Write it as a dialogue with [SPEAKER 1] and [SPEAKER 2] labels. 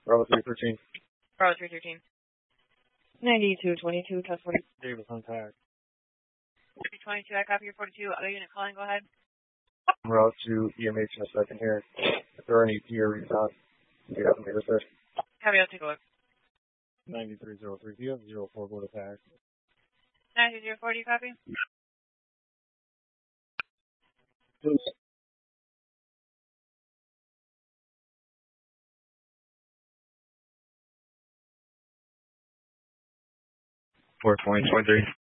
[SPEAKER 1] Bravo 313.
[SPEAKER 2] Bravo 313.
[SPEAKER 3] 9222, test 40.
[SPEAKER 1] Davis on tag.
[SPEAKER 2] 322, I copy your 42. Other unit calling, go ahead.
[SPEAKER 1] Route to EMH in a second here. If there are any peer reads you have me with it.
[SPEAKER 2] Copy, I'll take a look.
[SPEAKER 1] 9303, do you have 04 board attack?
[SPEAKER 2] 9304, do you copy?
[SPEAKER 1] Please. 4.23.